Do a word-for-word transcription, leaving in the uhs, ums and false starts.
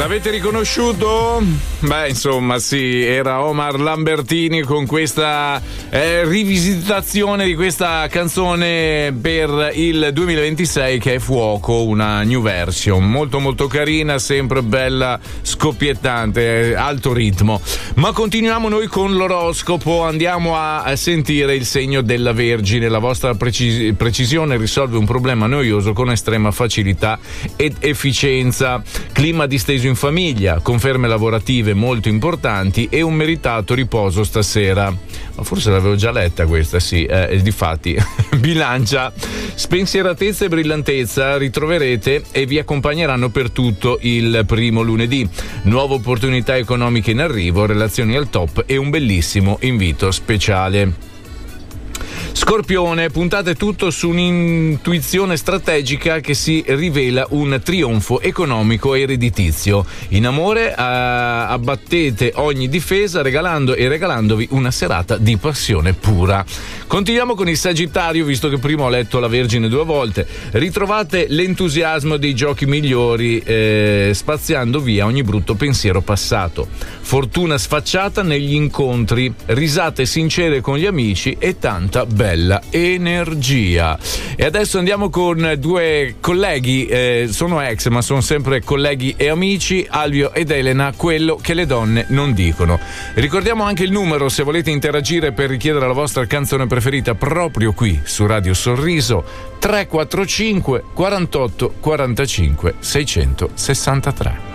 L'avete riconosciuto? Beh, insomma, sì, era Omar Lambertini con questa eh, rivisitazione di questa canzone per il duemilaventisei che è Fuoco, una new version, molto molto carina, sempre bella, scoppiettante, alto ritmo. Ma continuiamo noi con l'oroscopo, andiamo a, a sentire il segno della Vergine. La vostra precis- precisione risolve un problema noioso con estrema facilità ed efficienza. Clima disteso in famiglia, conferme lavorative molto importanti e un meritato riposo stasera. Ma forse l'avevo già letta questa, sì, eh, difatti. Bilancia, spensieratezza e brillantezza ritroverete e vi accompagneranno per tutto il primo lunedì. Nuove opportunità economiche in arrivo, relazioni al top e un bellissimo invito speciale. Scorpione, puntate tutto su un'intuizione strategica che si rivela un trionfo economico e redditizio. In amore eh, abbattete ogni difesa regalando e regalandovi una serata di passione pura. Continuiamo con il Sagittario, visto che prima ho letto la Vergine due volte. Ritrovate l'entusiasmo dei giochi migliori eh, spaziando via ogni brutto pensiero passato. Fortuna sfacciata negli incontri, risate sincere con gli amici e tanta bella energia. E adesso andiamo con due colleghi, eh, sono ex ma sono sempre colleghi e amici, Alvio ed Elena, quello che le donne non dicono. Ricordiamo anche il numero se volete interagire per richiedere la vostra canzone preferita proprio qui su Radio Sorriso: tre quattro cinque quarantotto quarantacinque seicentosessantatré.